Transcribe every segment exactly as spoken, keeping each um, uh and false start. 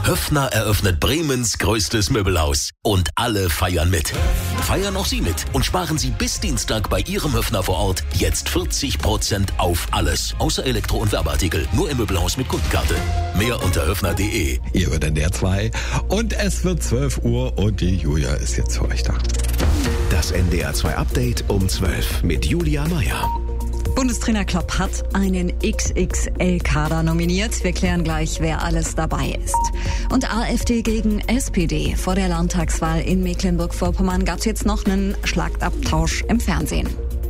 Höffner eröffnet Bremens größtes Möbelhaus. Und alle feiern mit. Feiern auch Sie mit und sparen Sie bis Dienstag bei Ihrem Höffner vor Ort jetzt vierzig Prozent auf alles. Außer Elektro- und Werbeartikel. Nur im Möbelhaus mit Kundenkarte. Mehr unter höffner punkt de. Hier wird N D R zwei und es wird zwölf Uhr und die Julia ist jetzt für euch da. Das N D R zwei Update um zwölf mit Julia Meyer. Bundestrainer Klopp hat einen X X L-Kader nominiert. Wir klären gleich, wer alles dabei ist. Und AfD gegen S P D. Vor der Landtagswahl in Mecklenburg-Vorpommern gab es jetzt noch einen Schlagabtausch im Fernsehen.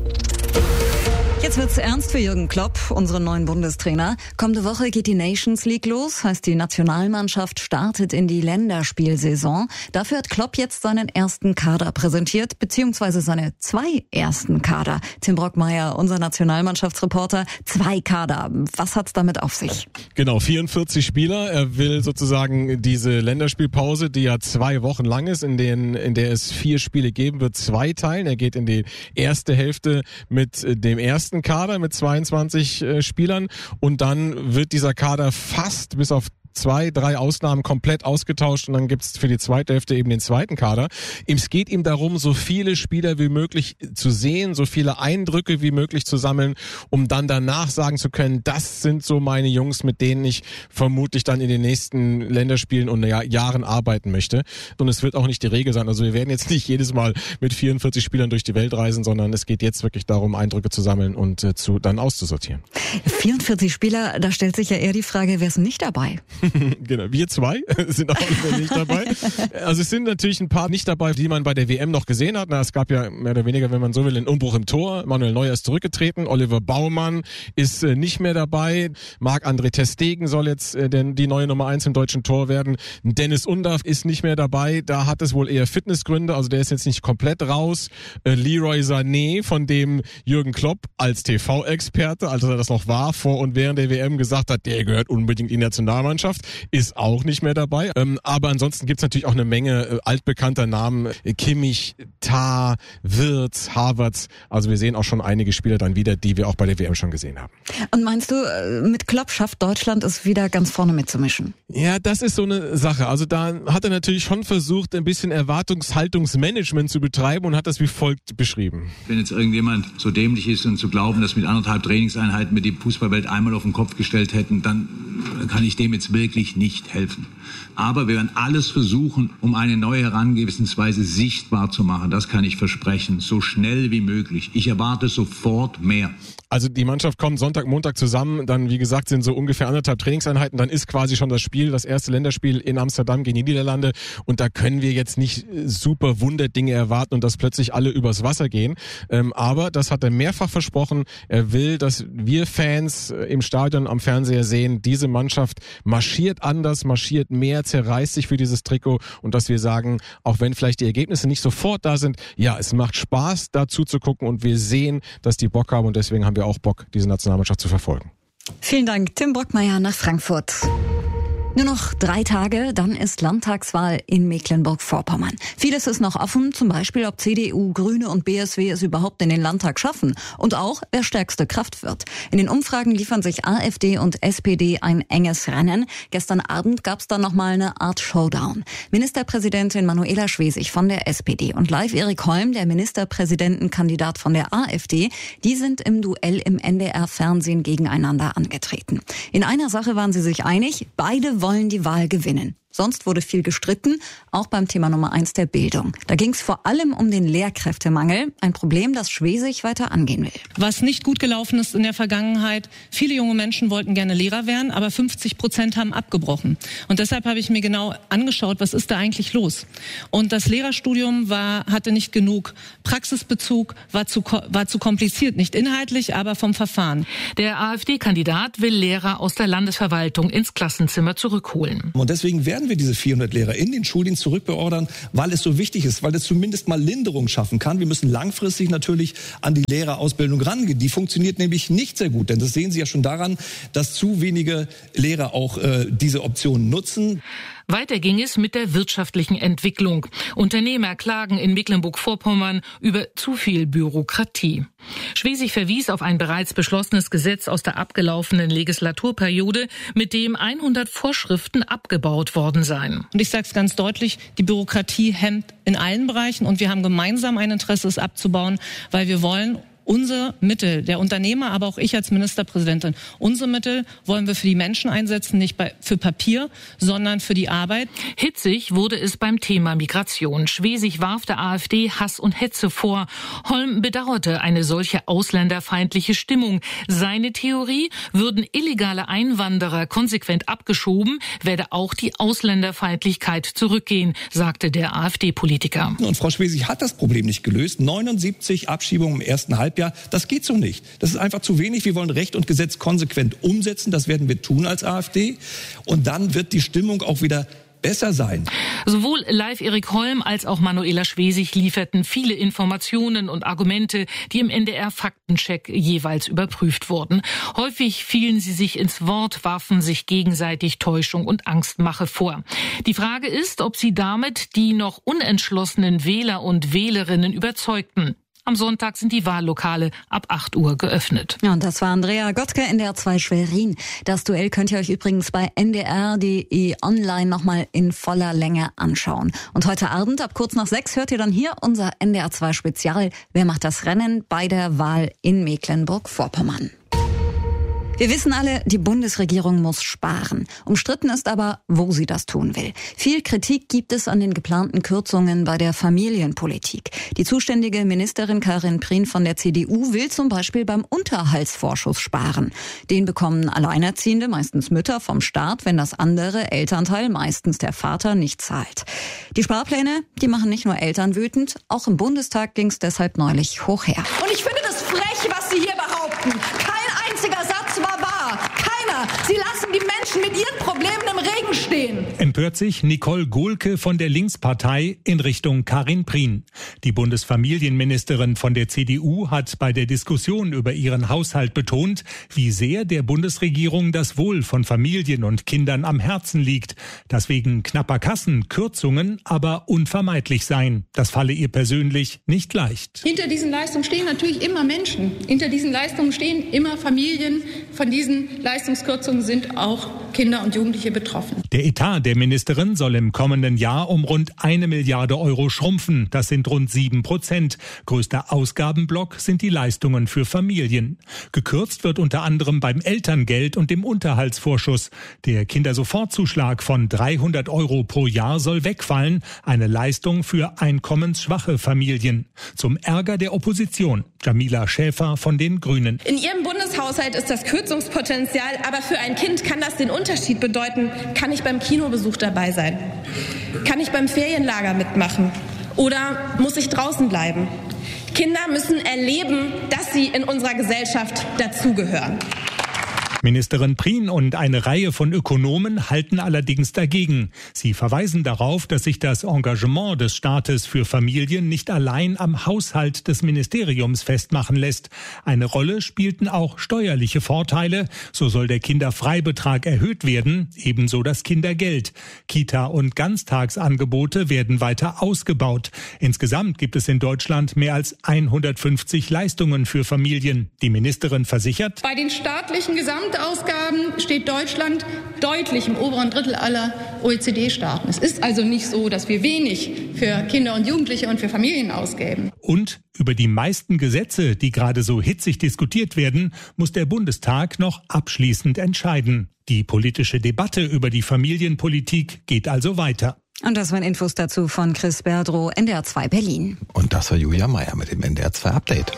Jetzt wird's ernst für Jürgen Klopp, unseren neuen Bundestrainer. Kommende Woche geht die Nations League los, heißt die Nationalmannschaft startet in die Länderspielsaison. Dafür hat Klopp jetzt seinen ersten Kader präsentiert, beziehungsweise seine zwei ersten Kader. Tim Brockmeier, unser Nationalmannschaftsreporter, zwei Kader. Was hat's damit auf sich? Genau, vierundvierzig Spieler. Er will sozusagen diese Länderspielpause, die ja zwei Wochen lang ist, in, denen, in der es vier Spiele geben wird, zwei teilen. Er geht in die erste Hälfte mit dem ersten Kader mit zweiundzwanzig äh, Spielern und dann wird dieser Kader fast bis auf zwei, drei Ausnahmen komplett ausgetauscht und dann gibt's für die zweite Hälfte eben den zweiten Kader. Es geht ihm darum, so viele Spieler wie möglich zu sehen, so viele Eindrücke wie möglich zu sammeln, um dann danach sagen zu können, das sind so meine Jungs, mit denen ich vermutlich dann in den nächsten Länderspielen und ja, Jahren arbeiten möchte. Und es wird auch nicht die Regel sein. Also wir werden jetzt nicht jedes Mal mit vierundvierzig Spielern durch die Welt reisen, sondern es geht jetzt wirklich darum, Eindrücke zu sammeln und äh, zu dann auszusortieren. vierundvierzig Spieler, da stellt sich ja eher die Frage, wer ist nicht dabei? Genau, wir zwei sind auch nicht dabei. Also es sind natürlich ein paar nicht dabei, die man bei der W M noch gesehen hat. Na, es gab ja mehr oder weniger, wenn man so will, einen Umbruch im Tor. Manuel Neuer ist zurückgetreten, Oliver Baumann ist äh, nicht mehr dabei. Marc-André ter Stegen soll jetzt äh, denn die neue Nummer eins im deutschen Tor werden. Dennis Undaff ist nicht mehr dabei. Da hat es wohl eher Fitnessgründe, also der ist jetzt nicht komplett raus. Äh, Leroy Sané, von dem Jürgen Klopp als T V-Experte, als er das noch war, vor und während der W M gesagt hat, der gehört unbedingt in die Nationalmannschaft, ist auch nicht mehr dabei. Ähm, aber ansonsten gibt's natürlich auch eine Menge äh, altbekannter Namen. Äh, Kimmich, Tah, Wirtz, Havertz. Also wir sehen auch schon einige Spieler dann wieder, die wir auch bei der W M schon gesehen haben. Und meinst du, mit Klopp schafft Deutschland es wieder ganz vorne mitzumischen? Ja, das ist so eine Sache. Also da hat er natürlich schon versucht, ein bisschen Erwartungshaltungsmanagement zu betreiben und hat das wie folgt beschrieben. Wenn jetzt irgendjemand so dämlich ist und zu glauben, dass mit anderthalb Trainingseinheiten wir die Fußballwelt einmal auf den Kopf gestellt hätten, dann kann ich dem jetzt wirklich nicht helfen. Aber wir werden alles versuchen, um eine neue Herangehensweise sichtbar zu machen. Das kann ich versprechen, so schnell wie möglich. Ich erwarte sofort mehr. Also die Mannschaft kommt Sonntag, Montag zusammen, dann wie gesagt sind so ungefähr anderthalb Trainingseinheiten, dann ist quasi schon das Spiel, das erste Länderspiel in Amsterdam gegen die Niederlande und da können wir jetzt nicht super Wunderdinge erwarten und dass plötzlich alle übers Wasser gehen, ähm, aber das hat er mehrfach versprochen, er will, dass wir Fans im Stadion am Fernseher sehen, diese Mannschaft marschiert anders, marschiert mehr, zerreißt sich für dieses Trikot und dass wir sagen, auch wenn vielleicht die Ergebnisse nicht sofort da sind, ja, es macht Spaß dazu zu gucken und wir sehen, dass die Bock haben und deswegen haben wir auch Bock, diese Nationalmannschaft zu verfolgen. Vielen Dank, Tim Brockmeier nach Frankfurt. Nur noch drei Tage, dann ist Landtagswahl in Mecklenburg-Vorpommern. Vieles ist noch offen, zum Beispiel, ob C D U, Grüne und B S W es überhaupt in den Landtag schaffen. Und auch, wer stärkste Kraft wird. In den Umfragen liefern sich AfD und S P D ein enges Rennen. Gestern Abend gab es dann nochmal eine Art Showdown. Ministerpräsidentin Manuela Schwesig von der S P D und Live Erik Holm, der Ministerpräsidentenkandidat von der AfD, die sind im Duell im N D R-Fernsehen gegeneinander angetreten. In einer Sache waren sie sich einig, beide wollen die Wahl gewinnen. Sonst wurde viel gestritten, auch beim Thema Nummer eins der Bildung. Da ging es vor allem um den Lehrkräftemangel, ein Problem, das Schwesig weiter angehen will. Was nicht gut gelaufen ist in der Vergangenheit, viele junge Menschen wollten gerne Lehrer werden, aber fünfzig Prozent haben abgebrochen. Und deshalb habe ich mir genau angeschaut, was ist da eigentlich los? Und das Lehrerstudium war, hatte nicht genug Praxisbezug, war zu, war zu kompliziert, nicht inhaltlich, aber vom Verfahren. Der AfD-Kandidat will Lehrer aus der Landesverwaltung ins Klassenzimmer zurückholen. Und deswegen werden wir diese vierhundert Lehrer in den Schuldienst zurückbeordern, weil es so wichtig ist, weil es zumindest mal Linderung schaffen kann. Wir müssen langfristig natürlich an die Lehrerausbildung rangehen. Die funktioniert nämlich nicht sehr gut, denn das sehen Sie ja schon daran, dass zu wenige Lehrer auch äh, diese Option nutzen. Weiter ging es mit der wirtschaftlichen Entwicklung. Unternehmer klagen in Mecklenburg-Vorpommern über zu viel Bürokratie. Schwesig verwies auf ein bereits beschlossenes Gesetz aus der abgelaufenen Legislaturperiode, mit dem hundert Vorschriften abgebaut worden worden sein. Und ich sage es ganz deutlich, die Bürokratie hemmt in allen Bereichen und wir haben gemeinsam ein Interesse, es abzubauen, weil wir wollen unsere Mittel, der Unternehmer, aber auch ich als Ministerpräsidentin, unsere Mittel wollen wir für die Menschen einsetzen, nicht bei, für Papier, sondern für die Arbeit. Hitzig wurde es beim Thema Migration. Schwesig warf der AfD Hass und Hetze vor. Holm bedauerte eine solche ausländerfeindliche Stimmung. Seine Theorie: würden illegale Einwanderer konsequent abgeschoben, werde auch die Ausländerfeindlichkeit zurückgehen, sagte der AfD-Politiker. Und Frau Schwesig hat das Problem nicht gelöst. neunundsiebzig Abschiebungen im ersten Halbjahr. Ja, das geht so nicht. Das ist einfach zu wenig. Wir wollen Recht und Gesetz konsequent umsetzen. Das werden wir tun als AfD. Und dann wird die Stimmung auch wieder besser sein. Sowohl Live Erik Holm als auch Manuela Schwesig lieferten viele Informationen und Argumente, die im N D R-Faktencheck jeweils überprüft wurden. Häufig fielen sie sich ins Wort, warfen sich gegenseitig Täuschung und Angstmache vor. Die Frage ist, ob sie damit die noch unentschlossenen Wähler und Wählerinnen überzeugten. Am Sonntag sind die Wahllokale ab acht Uhr geöffnet. Ja, und das war Andrea Gottke, N D R zwei Schwerin. Das Duell könnt ihr euch übrigens bei N D R punkt D E online nochmal in voller Länge anschauen. Und heute Abend ab kurz nach sechs hört ihr dann hier unser N D R zwei Spezial. Wer macht das Rennen bei der Wahl in Mecklenburg-Vorpommern? Wir wissen alle, die Bundesregierung muss sparen. Umstritten ist aber, wo sie das tun will. Viel Kritik gibt es an den geplanten Kürzungen bei der Familienpolitik. Die zuständige Ministerin Karin Prien von der C D U will zum Beispiel beim Unterhaltsvorschuss sparen. Den bekommen Alleinerziehende, meistens Mütter, vom Staat, wenn das andere Elternteil, meistens der Vater, nicht zahlt. Die Sparpläne, die machen nicht nur Eltern wütend, auch im Bundestag ging es deshalb neulich hoch her. Und ich finde das frech, was Sie hier behaupten. Kein einziger Satz war wahr. Keiner. Sie lassen die Menschen mit ihren Problemen im Regen stehen. Empört sich Nicole Gohlke von der Linkspartei in Richtung Karin Prien. Die Bundesfamilienministerin von der C D U hat bei der Diskussion über ihren Haushalt betont, wie sehr der Bundesregierung das Wohl von Familien und Kindern am Herzen liegt. Dass wegen knapper Kassen Kürzungen aber unvermeidlich seien. Das falle ihr persönlich nicht leicht. Hinter diesen Leistungen stehen natürlich immer Menschen. Hinter diesen Leistungen stehen immer Familien. Von diesen Leistungskürzungen sind auch Kinder und Jugendliche betroffen. Der Etat der Ministerin soll im kommenden Jahr um rund eine Milliarde Euro schrumpfen. Das sind rund sieben Prozent. Größter Ausgabenblock sind die Leistungen für Familien. Gekürzt wird unter anderem beim Elterngeld und dem Unterhaltsvorschuss. Der Kindersofortzuschlag von dreihundert Euro pro Jahr soll wegfallen. Eine Leistung für einkommensschwache Familien. Zum Ärger der Opposition. Jamila Schäfer von den Grünen. In Ihrem Bundeshaushalt ist das Kürzungspotenzial, aber für ein Kind kann das den Unterschied bedeuten. Kann ich beim Kinobesuch dabei sein? Kann ich beim Ferienlager mitmachen? Oder muss ich draußen bleiben? Kinder müssen erleben, dass sie in unserer Gesellschaft dazugehören. Ministerin Prien und eine Reihe von Ökonomen halten allerdings dagegen. Sie verweisen darauf, dass sich das Engagement des Staates für Familien nicht allein am Haushalt des Ministeriums festmachen lässt. Eine Rolle spielten auch steuerliche Vorteile. So soll der Kinderfreibetrag erhöht werden, ebenso das Kindergeld. Kita- und Ganztagsangebote werden weiter ausgebaut. Insgesamt gibt es in Deutschland mehr als hundertfünfzig Leistungen für Familien. Die Ministerin versichert: Bei den staatlichen Gesamtausgaben steht Deutschland deutlich im oberen Drittel aller O E C D-Staaten. Es ist also nicht so, dass wir wenig für Kinder und Jugendliche und für Familien ausgeben. Und über die meisten Gesetze, die gerade so hitzig diskutiert werden, muss der Bundestag noch abschließend entscheiden. Die politische Debatte über die Familienpolitik geht also weiter. Und das waren Infos dazu von Chris Berdrow, N D R zwei Berlin. Und das war Julia Meier mit dem N D R zwei Update.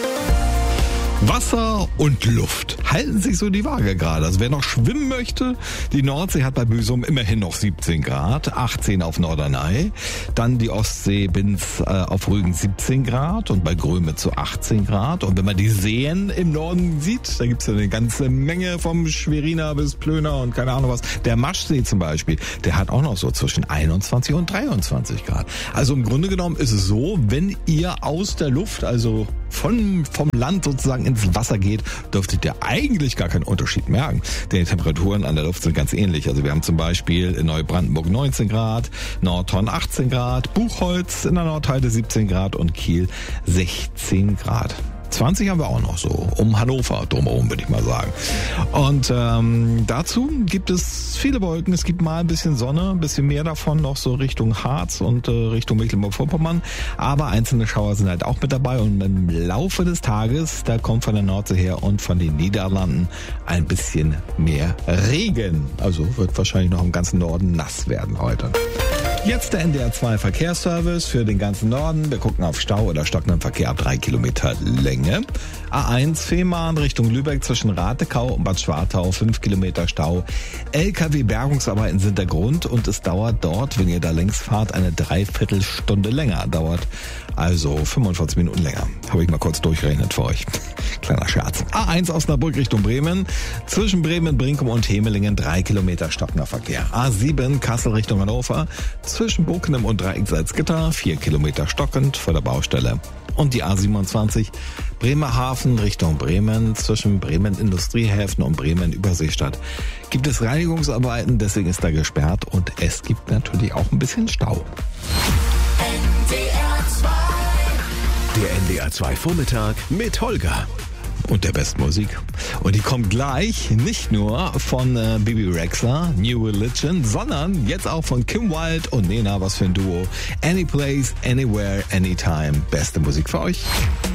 Wasser und Luft halten sich so die Waage gerade. Also wer noch schwimmen möchte, die Nordsee hat bei Büsum immerhin noch siebzehn Grad, achtzehn auf Norderney. Dann die Ostsee Binz äh, auf Rügen siebzehn Grad und bei Grömitz zu achtzehn Grad. Und wenn man die Seen im Norden sieht, da gibt's ja eine ganze Menge vom Schweriner bis Plöner und keine Ahnung was. Der Maschsee zum Beispiel, der hat auch noch so zwischen einundzwanzig und dreiundzwanzig Grad. Also im Grunde genommen ist es so, wenn ihr aus der Luft, also von vom Land sozusagen ins Wasser geht, dürftet ihr eigentlich gar keinen Unterschied merken. Denn die Temperaturen an der Luft sind ganz ähnlich. Also wir haben zum Beispiel in Neubrandenburg neunzehn Grad, Nordhorn achtzehn Grad, Buchholz in der Nordheide siebzehn Grad und Kiel sechzehn Grad. zwanzig haben wir auch noch so, um Hannover drumherum, würde ich mal sagen. Und ähm, dazu gibt es viele Wolken. Es gibt mal ein bisschen Sonne, ein bisschen mehr davon noch so Richtung Harz und äh, Richtung Mecklenburg-Vorpommern. Aber einzelne Schauer sind halt auch mit dabei. Und im Laufe des Tages, da kommt von der Nordsee her und von den Niederlanden ein bisschen mehr Regen. Also wird wahrscheinlich noch im ganzen Norden nass werden heute. Jetzt der N D R zwei Verkehrsservice für den ganzen Norden. Wir gucken auf Stau oder stockenden Verkehr ab drei Kilometer Länge. A eins Fehmarn Richtung Lübeck zwischen Ratekau und Bad Schwartau, fünf Kilometer Stau. L K W-Bergungsarbeiten sind der Grund und es dauert dort, wenn ihr da längs fahrt, eine Dreiviertelstunde länger. Dauert also fünfundvierzig Minuten länger. Habe ich mal kurz durchgerechnet für euch. Kleiner Scherz. A eins Osnabrück Richtung Bremen. Zwischen Bremen, Brinkum und Hemelingen drei Kilometer stockender Verkehr. A sieben Kassel Richtung Hannover. Zwischen Bokenem und Dreieck Salzgitter vier Kilometer stockend vor der Baustelle. Und die A siebenundzwanzig Bremerhaven Richtung Bremen. Zwischen Bremen Industriehäfen und Bremen Überseestadt gibt es Reinigungsarbeiten. Deswegen ist da gesperrt und es gibt natürlich auch ein bisschen Stau. Der N D R zwei Vormittag mit Holger. Und der besten Musik. Und die kommt gleich nicht nur von äh, Bibi Rexha, New Religion, sondern jetzt auch von Kim Wilde und Nena, was für ein Duo. Any Place, Anywhere, Anytime. Beste Musik für euch.